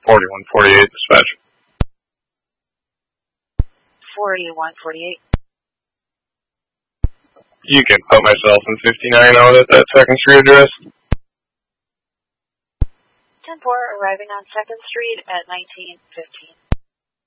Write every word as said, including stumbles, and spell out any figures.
forty-one forty-eight, dispatch. forty-one forty-eight. You can put myself in fifty-nine out at that second Street address. ten four arriving on second Street at nineteen fifteen.